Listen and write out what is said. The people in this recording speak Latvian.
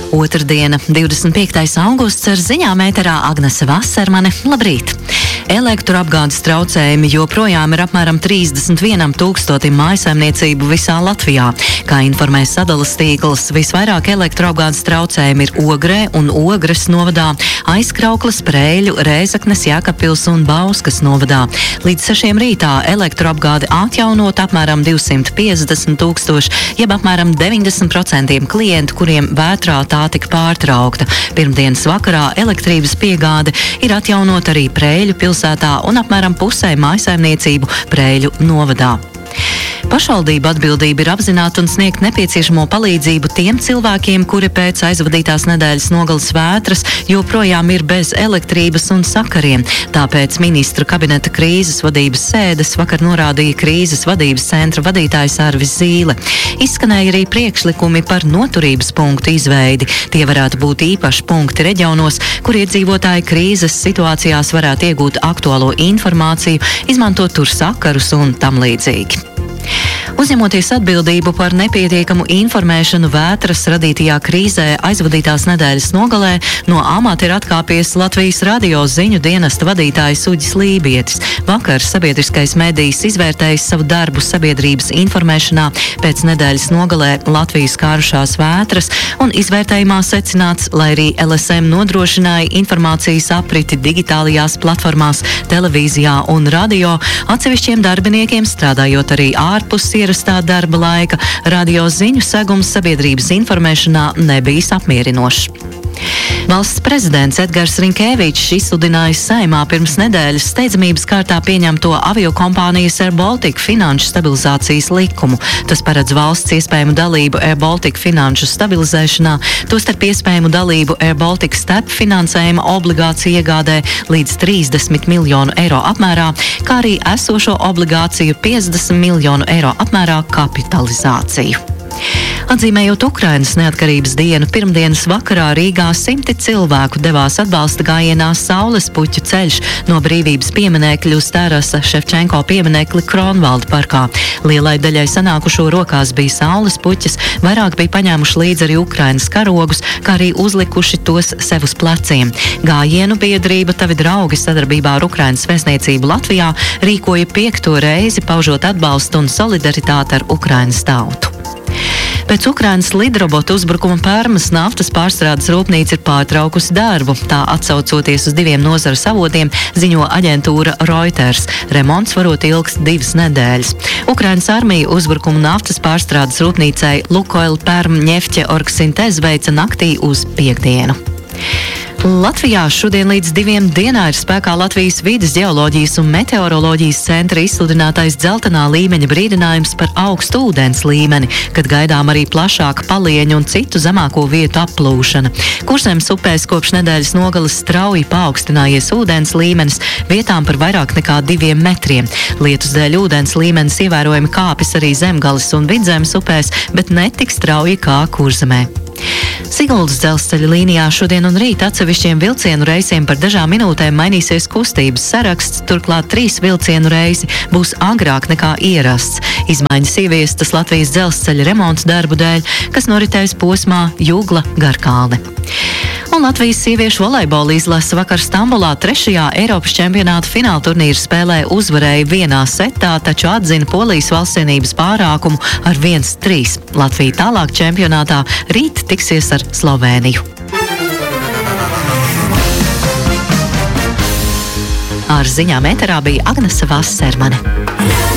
Otrdiena, 25. augusts, ar ziņām ēterā Agnese Vasermane. Labrīt! Elektroapgādes traucējumi joprojām ir apmēram 31 000 mājsaimniecību visā Latvijā. Kā informē sadalas tīkls, visvairāk elektroapgādes traucējumi ir Ogrē un Ogres novadā, Aizkraukles, Prēļu, Rēzeknes, Jēkabpils un Bauskas novadā. Līdz 6 rītā elektroapgāde atjaunot apmēram 250 000, jeb apmēram 90% klientu, kuriem vētrā tā tika pārtraukta. Pirmdienas vakarā elektrības piegāde ir atjaunot arī Prēļu pilsētā un apmēram pusē mājsaimniecību Prēļu novadā. Pašvaldība atbildība ir apzināti un sniegt nepieciešamo palīdzību tiem cilvēkiem, kuri pēc aizvadītās nedēļas nogales vētras joprojām ir bez elektrības un sakariem. Tāpēc ministru kabineta krīzes vadības sēdes vakar norādīja krīzes vadības centra vadītājs Arvis Zīle. Izskanēja arī priekšlikumi par noturības punktu izveidi. Tie varētu būt īpaši punkti reģionos, kur iedzīvotāji krīzes situācijās varētu iegūt aktuālo informāciju, izmantot tur sakarus un tam līdzīgi. Uzņemoties atbildību par nepietiekamu informēšanu vētras radītajā krīzē aizvadītās nedēļas nogalē, no amata ir atkāpies Latvijas radio ziņu dienesta vadītājs Uģis Lībietis. Vakar sabiedriskais medijs izvērtējis savu darbu sabiedrības informēšanā pēc nedēļas nogalē Latvijas skārušās vētras, un izvērtējumā secināts, lai arī LSM nodrošināja informācijas apriti digitālajās platformās, televīzijā un radio, atsevišķiem darbiniekiem strādājot arī ārpus ierastā darba laika, radio ziņu segums sabiedrības informēšanā nebijis apmierinošs. Valsts prezidents Edgars Rinkēvičs izsludināja Saeimā pirms nedēļas steidzamības kārtā pieņemto aviokompānijas Air Baltica finanšu stabilizācijas likumu. Tas paredz valsts iespējamu dalību Air Baltica finanšu stabilizēšanā, tostarp iespējamu dalību Air Baltica starp finansējuma obligāciju iegādē līdz 30 miljonu eiro apmērā, kā arī esošo obligāciju 50 miljonu eiro apmērā kapitalizāciju. Atzīmējot Ukrainas neatkarības dienu, pirmdienas vakarā Rīgā simti cilvēku devās atbalsta gājienā Saules puķu ceļš no Brīvības pieminekļa uz Tarasa Ševčenko pieminekli Kronvalda parkā. Lielai daļai sanākušo rokās bija saules puķis, vairāk bija paņēmuši līdzi arī Ukrainas karogus, kā arī uzlikuši tos sev uz pleciem. Gājienu biedrība Tavi draugi sadarbībā ar Ukrainas vēstniecību Latvijā rīkoja 5. reizi, paužot atbalstu un solidaritāti ar Ukrainas tautu. Pēc Ukrainas lidrobotu uzbrukuma Permas naftas pārstrādes rūpnīca ir pārtraukusi darbu. Tā atsaucoties uz 2 nozares avotiem, ziņo aģentūra Reuters. Remonts varot ilgst 2 nedēļas. Ukrainas armija uzbrukumu naftas pārstrādes rūpnīcai Lukoil Perm Ņefķe Orgsintez veica naktī uz piektdienu. Latvijā šodien līdz 2 dienā ir spēkā Latvijas vides ģeoloģijas un meteoroloģijas centra izsludinātais dzeltenā līmeņa brīdinājums par augstu ūdens līmeni, kad gaidām arī plašāka palieņu un citu zemāko vietu applūšana. Kurzemes upēs kopš nedēļas nogales strauji paaugstinājies ūdens līmenis, vietām par vairāk nekā 2 metriem. Lietus dēļ ūdens līmenis ievērojami kāpis arī Zemgales un Vidzemes upēs, bet ne tik strauji kā Kurzemē. Siguldas dzelzceļa līnijā šodien un rīt atsevišķiem vilcienu reisiem par dažām minūtēm mainīsies kustības saraksts, turklāt 3 vilcienu reisi būs agrāk nekā ierasts. Izmaiņas ieviestas Latvijas dzelzceļa remonts darbu dēļ, kas noritēs posmā Jugla-Garkalne. Un Latvijas sieviešu volejbola izlase vakar Stambulā 3. Eiropas čempionāta fināla turnīra spēlē uzvarēja 1 setā, taču atzina Polijas valstsienības pārākumu ar 1-3. Latvija tālāk čempionātā rīt tiksies ar Slovēniju. Ar ziņām ēterā bija Agnese Vasermane.